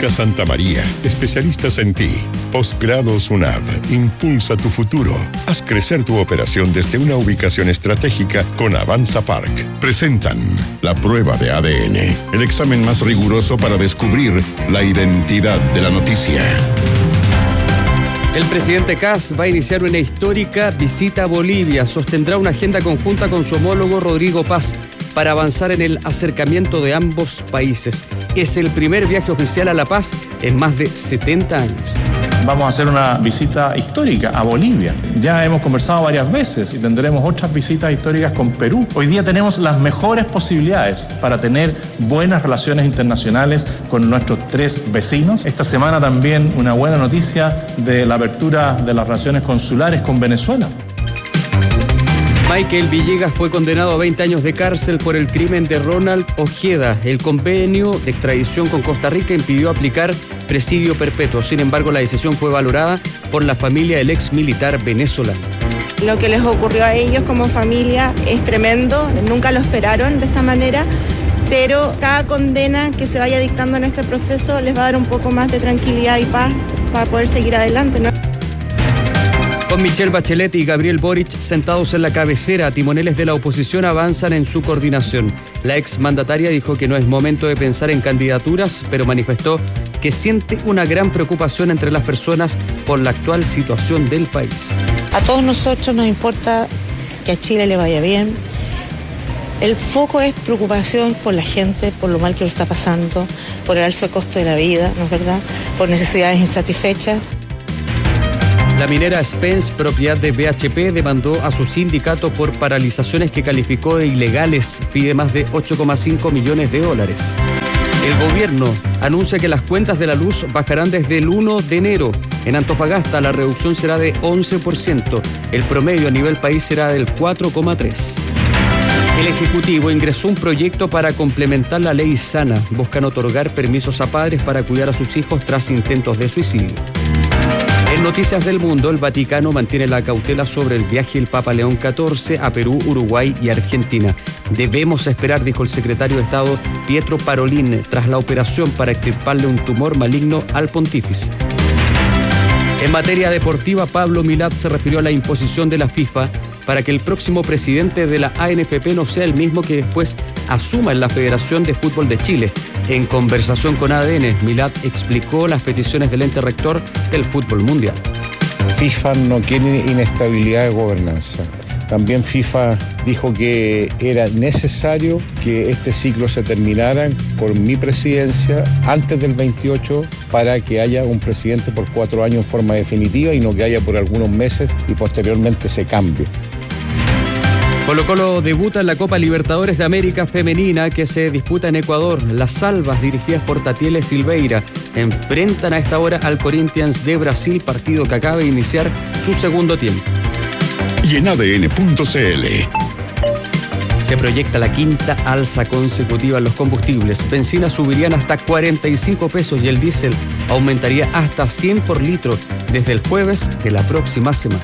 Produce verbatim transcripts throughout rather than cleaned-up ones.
Clínica Santa María, especialistas en ti. Posgrado SUNAV, impulsa tu futuro. Haz crecer tu operación desde una ubicación estratégica con Avanza Park. Presentan la prueba de A D N, el examen más riguroso para descubrir la identidad de la noticia. El presidente Kast va a iniciar una histórica visita a Bolivia. Sostendrá una agenda conjunta con su homólogo Rodrigo Paz para avanzar en el acercamiento de ambos países. Es el primer viaje oficial a La Paz en más de setenta años. Vamos a hacer una visita histórica a Bolivia. Ya hemos conversado varias veces y tendremos otras visitas históricas con Perú. Hoy día tenemos las mejores posibilidades para tener buenas relaciones internacionales con nuestros tres vecinos. Esta semana también una buena noticia de la apertura de las relaciones consulares con Venezuela. Michael Villegas fue condenado a veinte años de cárcel por el crimen de Ronald Ojeda. El convenio de extradición con Costa Rica impidió aplicar presidio perpetuo. Sin embargo, la decisión fue valorada por la familia del ex militar venezolano. Lo que les ocurrió a ellos como familia es tremendo. Nunca lo esperaron de esta manera, pero cada condena que se vaya dictando en este proceso les va a dar un poco más de tranquilidad y paz para poder seguir adelante, ¿no? Con Michelle Bachelet y Gabriel Boric sentados en la cabecera, timoneles de la oposición avanzan en su coordinación. La exmandataria dijo que no es momento de pensar en candidaturas, pero manifestó que siente una gran preocupación entre las personas por la actual situación del país. A todos nosotros nos importa que a Chile le vaya bien. El foco es preocupación por la gente, por lo mal que lo está pasando, por el alto costo de la vida, ¿no es verdad? Por necesidades insatisfechas. La minera Spence, propiedad de B H P, demandó a su sindicato por paralizaciones que calificó de ilegales. Pide más de ocho coma cinco millones de dólares. El gobierno anuncia que las cuentas de la luz bajarán desde el primero de enero. En Antofagasta la reducción será de once por ciento. El promedio a nivel país será del cuatro coma tres por ciento. El Ejecutivo ingresó un proyecto para complementar la ley Sana. Buscan otorgar permisos a padres para cuidar a sus hijos tras intentos de suicidio. En Noticias del Mundo, el Vaticano mantiene la cautela sobre el viaje del Papa León catorce a Perú, Uruguay y Argentina. Debemos esperar, dijo el secretario de Estado Pietro Parolin, tras la operación para extirparle un tumor maligno al pontífice. En materia deportiva, Pablo Milad se refirió a la imposición de la FIFA para que el próximo presidente de la A N F P no sea el mismo que después asuma en la Federación de Fútbol de Chile. En conversación con A D N, Milad explicó las peticiones del ente rector del fútbol mundial. FIFA no quiere inestabilidad de gobernanza. También FIFA dijo que era necesario que este ciclo se terminara con mi presidencia antes del veintiocho para que haya un presidente por cuatro años en forma definitiva y no que haya por algunos meses y posteriormente se cambie. Colo-Colo debuta en la Copa Libertadores de América Femenina que se disputa en Ecuador. Las Salvas, dirigidas por Tatiele Silveira, enfrentan a esta hora al Corinthians de Brasil, partido que acaba de iniciar su segundo tiempo. Y en A D N punto C L. Se proyecta la quinta alza consecutiva en los combustibles. Benzina subirían hasta cuarenta y cinco pesos y el diésel aumentaría hasta cien por litro desde el jueves de la próxima semana.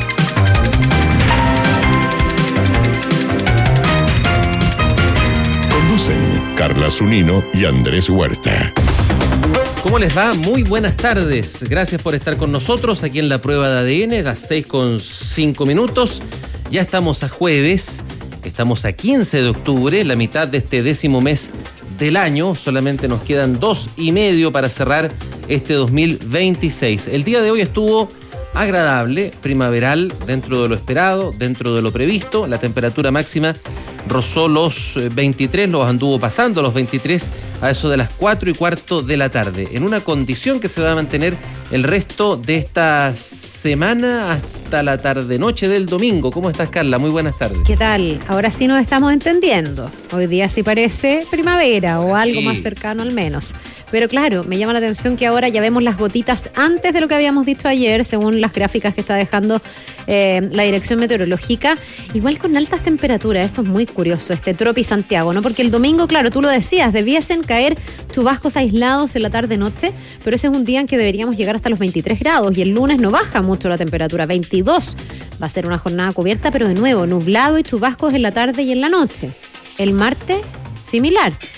Carla Zunino y Andrés Huerta. ¿Cómo les va? Muy buenas tardes. Gracias por estar con nosotros aquí en la prueba de A D N, las seis con cinco minutos. Ya estamos a jueves, estamos a quince de octubre, la mitad de este décimo mes del año. Solamente nos quedan dos y medio para cerrar este dos mil veintiséis. El día de hoy estuvo agradable, primaveral, dentro de lo esperado, dentro de lo previsto. La temperatura máxima rozó los veintitrés, los anduvo pasando los veintitrés a eso de las cuatro y cuarto de la tarde, en una condición que se va a mantener el resto de esta semana hasta la tarde-noche del domingo. ¿Cómo estás, Carla? Muy buenas tardes. ¿Qué tal? Ahora sí nos estamos entendiendo. Hoy día sí parece primavera o algo sí, más cercano al menos. Pero claro, me llama la atención que ahora ya vemos las gotitas antes de lo que habíamos dicho ayer, según las gráficas que está dejando eh, la dirección meteorológica. Igual con altas temperaturas, esto es muy curioso, este Tropi Santiago, ¿no? Porque el domingo, claro, tú lo decías, debiesen caer chubascos aislados en la tarde-noche, pero ese es un día en que deberíamos llegar hasta los veintitrés grados y el lunes no baja mucho la temperatura, veintidós. Va a ser una jornada cubierta, pero de nuevo, nublado y chubascos en la tarde y en la noche. El martes, similar.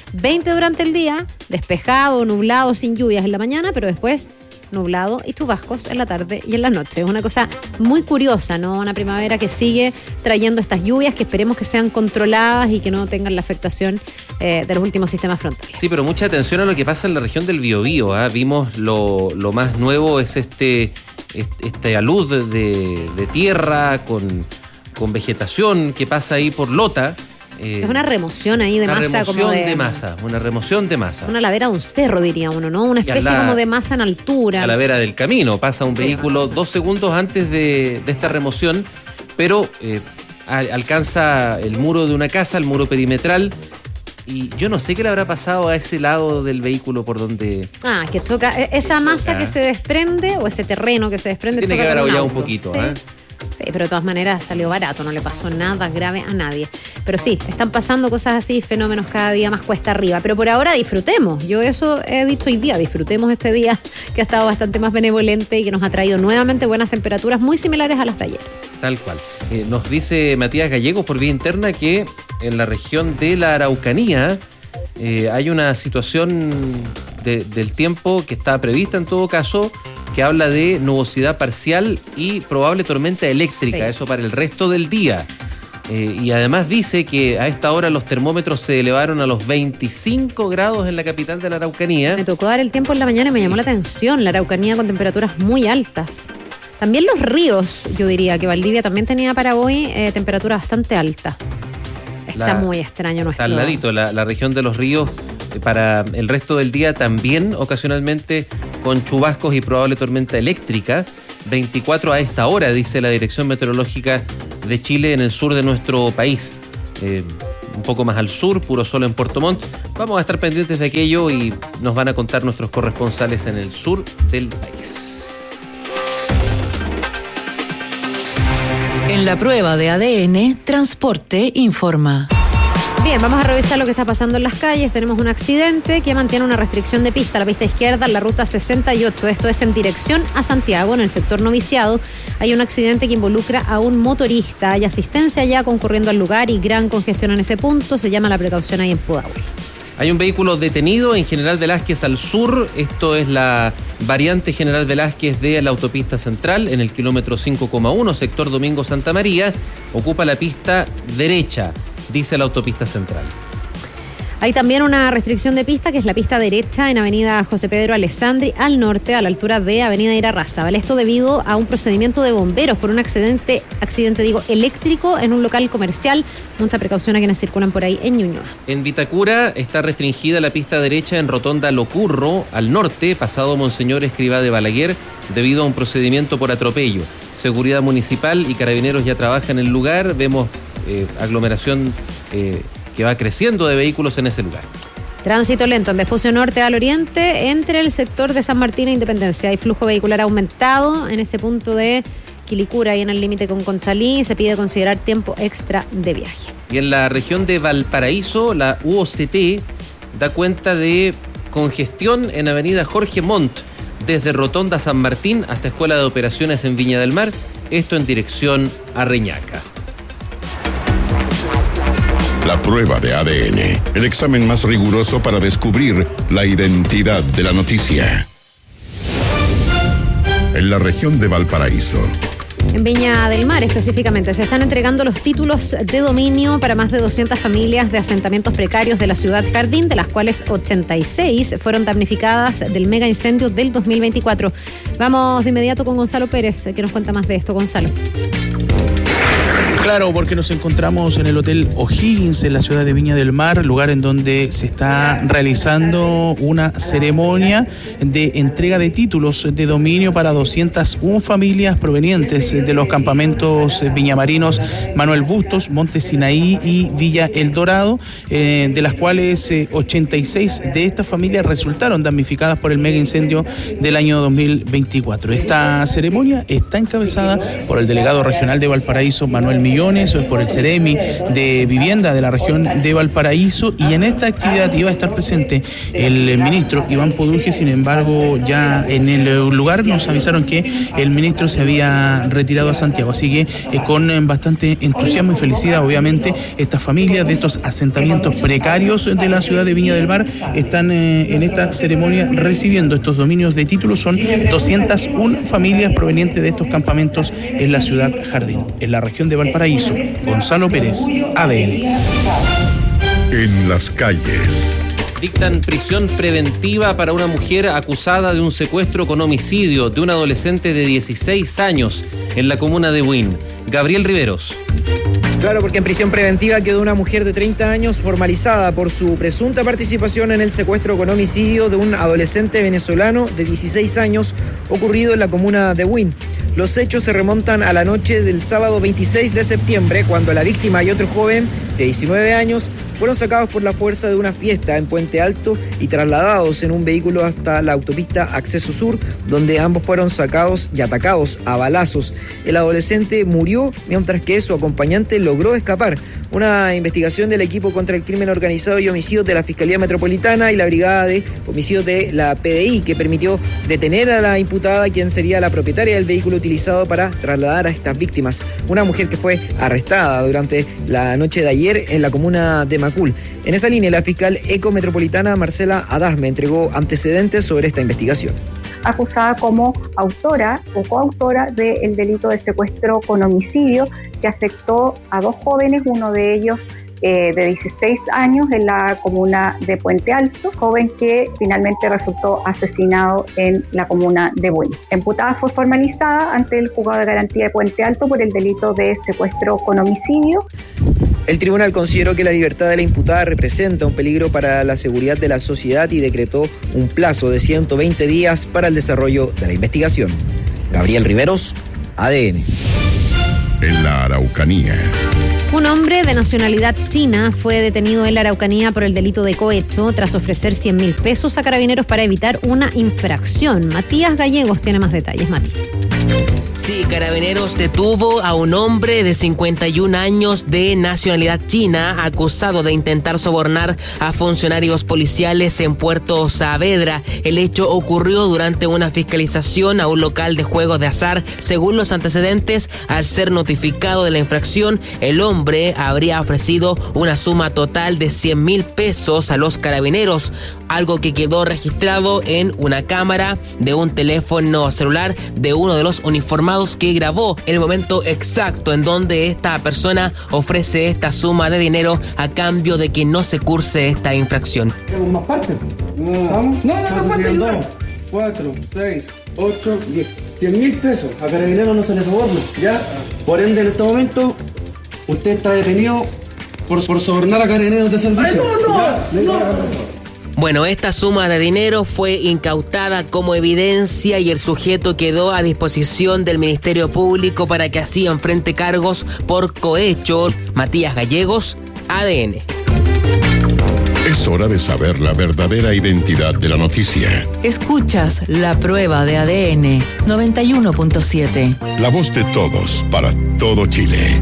veinte durante el día, despejado, nublado, sin lluvias en la mañana, pero después nublado y chubascos en la tarde y en la noche. Es una cosa muy curiosa, ¿no? Una primavera que sigue trayendo estas lluvias que esperemos que sean controladas y que no tengan la afectación eh, de los últimos sistemas frontales. Sí, pero mucha atención a lo que pasa en la región del Biobío, ¿eh? Vimos lo, lo más nuevo es este, este esta alud de, de tierra con, con vegetación que pasa ahí por Lota. Eh, es una remoción ahí de una masa. Una remoción como de, de masa, una remoción de masa. Una ladera de un cerro, diría uno, ¿no? Una especie la, como de masa en altura. A la vera del camino, pasa un sí, vehículo pasa. dos segundos antes de, de esta remoción, pero eh, alcanza el muro de una casa, el muro perimetral, y yo no sé qué le habrá pasado a ese lado del vehículo por donde... Ah, que toca, esa masa toca. que se desprende, o ese terreno que se desprende... Tiene toca que haber un aullado auto. un poquito, ¿sí? ¿eh? Sí, pero de todas maneras salió barato, no le pasó nada grave a nadie. Pero sí, están pasando cosas así, fenómenos cada día más cuesta arriba. Pero por ahora disfrutemos, yo eso he dicho hoy día, disfrutemos este día que ha estado bastante más benevolente y que nos ha traído nuevamente buenas temperaturas muy similares a las de ayer. Tal cual. Eh, nos dice Matías Gallegos por vía interna que en la región de la Araucanía eh, hay una situación de, del tiempo que está prevista en todo caso, que habla de nubosidad parcial y probable tormenta eléctrica, sí. Eso para el resto del día. Eh, y además dice que a esta hora los termómetros se elevaron a los veinticinco grados en la capital de la Araucanía. Me tocó dar el tiempo en la mañana y me llamó la atención la Araucanía con temperaturas muy altas. También los ríos, yo diría que Valdivia también tenía para hoy eh, temperaturas bastante altas. Está la, muy extraño nuestro... Está al ladito, la, la región de los ríos para el resto del día también ocasionalmente con chubascos y probable tormenta eléctrica. veinticuatro a esta hora, dice la Dirección Meteorológica de Chile en el sur de nuestro país. Eh, un poco más al sur, puro sol en Puerto Montt. Vamos a estar pendientes de aquello y nos van a contar nuestros corresponsales en el sur del país. En la prueba de A D N, Transporte informa. Bien, vamos a revisar lo que está pasando en las calles. Tenemos un accidente que mantiene una restricción de pista, la pista izquierda, en la ruta sesenta y ocho. Esto es en dirección a Santiago, en el sector Noviciado. Hay un accidente que involucra a un motorista. Hay asistencia ya concurriendo al lugar y gran congestión en ese punto. Se llama la precaución ahí en Pudahuel. Hay un vehículo detenido en General Velázquez al sur. Esto es la variante General Velázquez de la autopista central, en el kilómetro cinco coma uno, sector Domingo Santa María. Ocupa la pista derecha, dice la autopista central. Hay también una restricción de pista, que es la pista derecha en avenida José Pedro Alessandri, al norte, a la altura de avenida Irarrázaval. Esto debido a un procedimiento de bomberos por un accidente, accidente digo, eléctrico en un local comercial. Mucha precaución a quienes circulan por ahí en Ñuñoa. En Vitacura está restringida la pista derecha en Rotonda Locurro, al norte, pasado Monseñor Escrivá de Balaguer, debido a un procedimiento por atropello. Seguridad Municipal y Carabineros ya trabajan en el lugar. Vemos eh, aglomeración... Eh, que va creciendo de vehículos en ese lugar. Tránsito lento en Vespucio Norte al oriente, entre el sector de San Martín e Independencia. Hay flujo vehicular aumentado en ese punto de Quilicura y en el límite con Conchalí. Se pide considerar tiempo extra de viaje. Y en la región de Valparaíso, la U O C T da cuenta de congestión en avenida Jorge Montt, desde Rotonda San Martín hasta Escuela de Operaciones en Viña del Mar. Esto en dirección a Reñaca. La prueba de A D N, el examen más riguroso para descubrir la identidad de la noticia. En la región de Valparaíso. En Viña del Mar específicamente se están entregando los títulos de dominio para más de doscientas familias de asentamientos precarios de la ciudad Jardín, de las cuales ochenta y seis fueron damnificadas del mega incendio del dos mil veinticuatro. Vamos de inmediato con Gonzalo Pérez, que nos cuenta más de esto. Gonzalo. Claro, porque nos encontramos en el Hotel O'Higgins en la ciudad de Viña del Mar, lugar en donde se está realizando una ceremonia de entrega de títulos de dominio para doscientas una familias provenientes de los campamentos viñamarinos Manuel Bustos, Monte Sinaí y Villa El Dorado, eh, de las cuales eh, ochenta y seis de estas familias resultaron damnificadas por el mega incendio del año dos mil veinticuatro. Esta ceremonia está encabezada por el delegado regional de Valparaíso, Manuel Millón, millones por el Ceremi de vivienda de la región de Valparaíso, y en esta actividad iba a estar presente el ministro Iván Poduje. Sin embargo, ya en el lugar nos avisaron que el ministro se había retirado a Santiago, así que eh, con eh, bastante entusiasmo y felicidad, obviamente, estas familias de estos asentamientos precarios de la ciudad de Viña del Mar están eh, en esta ceremonia recibiendo estos dominios de títulos. Son doscientas una familias provenientes de estos campamentos en la ciudad Jardín, en la región de Valparaíso. Gonzalo Pérez, A D N. En las calles. Dictan prisión preventiva para una mujer acusada de un secuestro con homicidio de un adolescente de dieciséis años en la comuna de Buin. Gabriel Riveros. Claro, porque en prisión preventiva quedó una mujer de treinta años formalizada por su presunta participación en el secuestro con homicidio de un adolescente venezolano de dieciséis años ocurrido en la comuna de Buin. Los hechos se remontan a la noche del sábado veintiséis de septiembre, cuando la víctima y otro joven de diecinueve años fueron sacados por la fuerza de una fiesta en Puente Alto y trasladados en un vehículo hasta la autopista Acceso Sur, donde ambos fueron sacados y atacados a balazos. El adolescente murió, mientras que su acompañante logró escapar. Una investigación del equipo contra el crimen organizado y homicidios de la Fiscalía Metropolitana y la Brigada de Homicidios de la P D I, que permitió detener a la imputada, quien sería la propietaria del vehículo utilizado para trasladar a estas víctimas. Una mujer que fue arrestada durante la noche de ayer en la comuna de Macul. En esa línea, la fiscal ecometropolitana Marcela Adasme entregó antecedentes sobre esta investigación. Acusada como autora o coautora del delito de secuestro con homicidio que afectó a dos jóvenes, uno de ellos eh, de dieciséis años en la comuna de Puente Alto, joven que finalmente resultó asesinado en la comuna de Buin. La imputada fue formalizada ante el juzgado de garantía de Puente Alto por el delito de secuestro con homicidio. El tribunal consideró que la libertad de la imputada representa un peligro para la seguridad de la sociedad y decretó un plazo de ciento veinte días para el desarrollo de la investigación. Gabriel Riveros, A D N. En la Araucanía. Un hombre de nacionalidad china fue detenido en la Araucanía por el delito de cohecho tras ofrecer cien mil pesos a carabineros para evitar una infracción. Matías Gallegos tiene más detalles. Mati. Sí, Carabineros detuvo a un hombre de cincuenta y un años de nacionalidad china acusado de intentar sobornar a funcionarios policiales en Puerto Saavedra. El hecho ocurrió durante una fiscalización a un local de juegos de azar. Según los antecedentes, al ser notificado de la infracción, el hombre habría ofrecido una suma total de cien mil pesos a los carabineros, algo que quedó registrado en una cámara de un teléfono celular de uno de los uniformados, que grabó el momento exacto en donde esta persona ofrece esta suma de dinero a cambio de que no se curse esta infracción. ¿Tenemos más partes? No, ¿vamos? No, no, no, no, no. dos, cuatro, seis, ocho, diez. cien mil pesos. A Carabineros no se les soborna, ¿ya? Por ende, en este momento, usted está detenido por, por sobornar a Carabineros de servicio. ¡Ay, no, no! ¿Ya? no. no. Bueno, esta suma de dinero fue incautada como evidencia y el sujeto quedó a disposición del Ministerio Público para que así enfrente cargos por cohecho. Matías Gallegos, A D N. Es hora de saber la verdadera identidad de la noticia. Escuchas La Prueba de A D N noventa y uno punto siete. La voz de todos para todo Chile.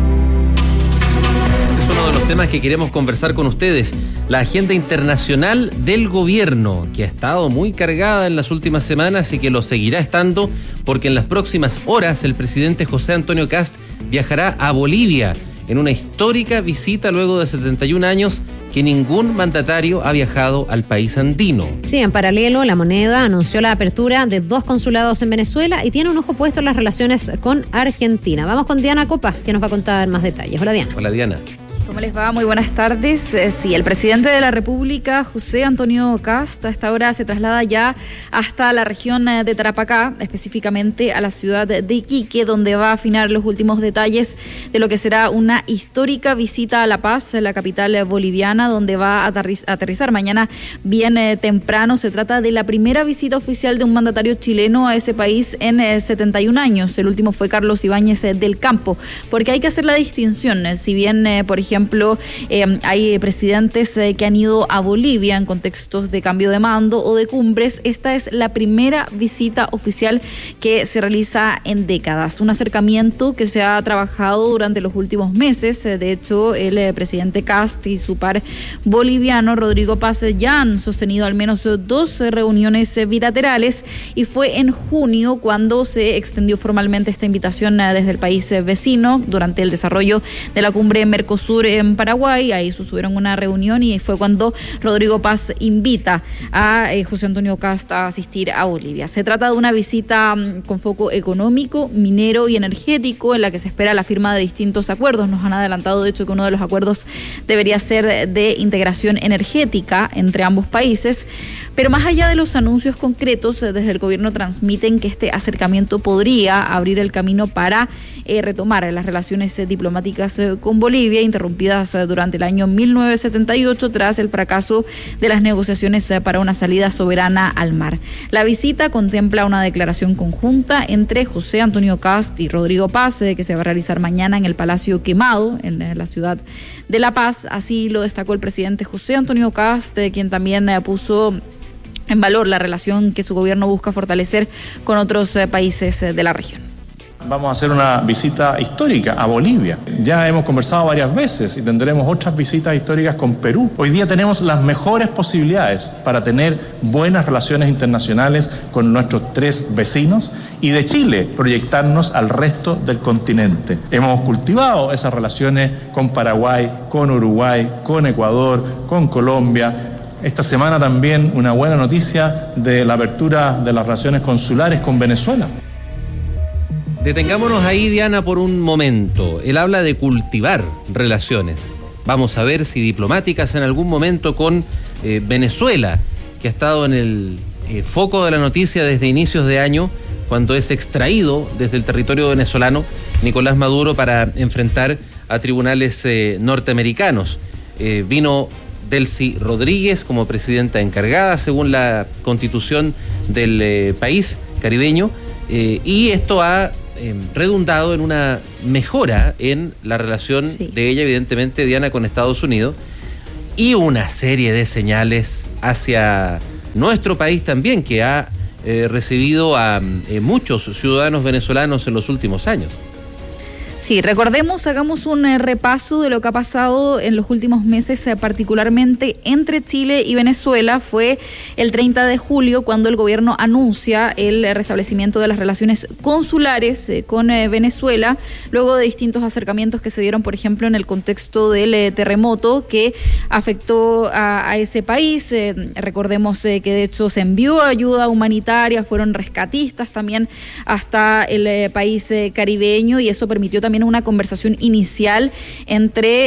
Es uno de los temas que queremos conversar con ustedes. La agenda internacional del gobierno, que ha estado muy cargada en las últimas semanas y que lo seguirá estando, porque en las próximas horas el presidente José Antonio Kast viajará a Bolivia en una histórica visita luego de setenta y un años que ningún mandatario ha viajado al país andino. Sí, en paralelo, La Moneda anunció la apertura de dos consulados en Venezuela y tiene un ojo puesto en las relaciones con Argentina. Vamos con Diana Copa, que nos va a contar más detalles. Hola, Diana. Hola, Diana. ¿Cómo les va? Muy buenas tardes. Eh, sí, el presidente de la República, José Antonio Kast, a esta hora se traslada ya hasta la región de Tarapacá, específicamente a la ciudad de Iquique, donde va a afinar los últimos detalles de lo que será una histórica visita a La Paz, la capital boliviana, donde va a aterrizar mañana bien eh, temprano. Se trata de la primera visita oficial de un mandatario chileno a ese país en eh, setenta y un años. El último fue Carlos Ibáñez eh, del Campo, porque hay que hacer la distinción. Eh, si bien, eh, por ejemplo, ejemplo, eh, hay presidentes eh, que han ido a Bolivia en contextos de cambio de mando o de cumbres. Esta es la primera visita oficial que se realiza en décadas. Un acercamiento que se ha trabajado durante los últimos meses. De hecho, el eh, presidente Kast y su par boliviano, Rodrigo Paz, ya han sostenido al menos dos reuniones bilaterales, y fue en junio cuando se extendió formalmente esta invitación eh, desde el país eh, vecino durante el desarrollo de la cumbre Mercosur en Paraguay. Ahí sostuvieron una reunión y fue cuando Rodrigo Paz invita a eh, José Antonio Kast a asistir a Bolivia. Se trata de una visita um, con foco económico, minero y energético, en la que se espera la firma de distintos acuerdos. Nos han adelantado, de hecho, que uno de los acuerdos debería ser de integración energética entre ambos países. Pero más allá de los anuncios concretos, desde el gobierno transmiten que este acercamiento podría abrir el camino para eh, retomar las relaciones eh, diplomáticas eh, con Bolivia, interrumpidas eh, durante el año mil novecientos setenta y ocho tras el fracaso de las negociaciones eh, para una salida soberana al mar. La visita contempla una declaración conjunta entre José Antonio Kast y Rodrigo Paz, eh, que se va a realizar mañana en el Palacio Quemado, en eh, la ciudad de La Paz. Así lo destacó el presidente José Antonio Kast, eh, quien también eh, puso en valor la relación que su gobierno busca fortalecer con otros eh, países eh, de la región. Vamos a hacer una visita histórica a Bolivia. Ya hemos conversado varias veces y tendremos otras visitas históricas con Perú. Hoy día tenemos las mejores posibilidades para tener buenas relaciones internacionales con nuestros tres vecinos y de Chile proyectarnos al resto del continente. Hemos cultivado esas relaciones con Paraguay, con Uruguay, con Ecuador, con Colombia. Esta semana también una buena noticia de la apertura de las relaciones consulares con Venezuela. Detengámonos ahí, Diana, por un momento. Él habla de cultivar relaciones. Vamos a ver si diplomáticas en algún momento con eh, Venezuela, que ha estado en el eh, foco de la noticia desde inicios de año, cuando es extraído desde el territorio venezolano Nicolás Maduro para enfrentar a tribunales eh, norteamericanos. Eh, vino Delcy Rodríguez como presidenta encargada, según la constitución del eh, país caribeño, eh, y esto ha eh, redundado en una mejora en la relación sí. de ella, evidentemente, Diana, con Estados Unidos, y una serie de señales hacia nuestro país también, que ha eh, recibido a eh, muchos ciudadanos venezolanos en los últimos años. Sí, recordemos, hagamos un eh, repaso de lo que ha pasado en los últimos meses, eh, particularmente entre Chile y Venezuela. Fue el treinta de julio cuando el gobierno anuncia el eh, restablecimiento de las relaciones consulares eh, con eh, Venezuela, luego de distintos acercamientos que se dieron, por ejemplo, en el contexto del eh, terremoto que afectó a, a ese país. Eh, recordemos eh, que de hecho se envió ayuda humanitaria, fueron rescatistas también hasta el eh, país eh, caribeño, y eso permitió también una conversación inicial entre